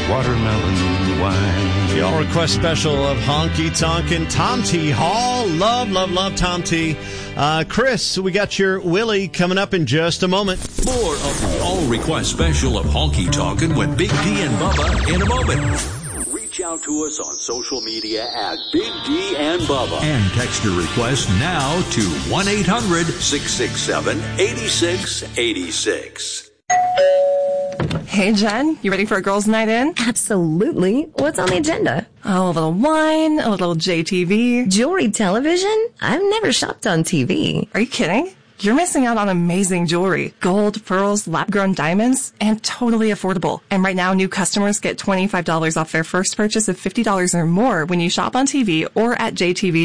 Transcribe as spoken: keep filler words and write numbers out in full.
watermelon wine. Y'all request special of Honky Tonkin' Tom T. Hall. Love, love, love Tom T. Uh, Chris, we got your Willie coming up in just a moment. More of the All Request special of Honky Tonkin' with Big D and Bubba in a moment. Reach out to us on social media at Big D and Bubba. And text your request now to one eight hundred six six seven eight six eight six. Hey, Jen, you ready for a girls' night in? Absolutely. What's on the agenda? Oh, a little wine, a little J T V. Jewelry television? I've never shopped on T V. Are you kidding? You're missing out on amazing jewelry. Gold, pearls, lab-grown diamonds, and totally affordable. And right now, new customers get twenty-five dollars off their first purchase of fifty dollars or more when you shop on T V or at J T V.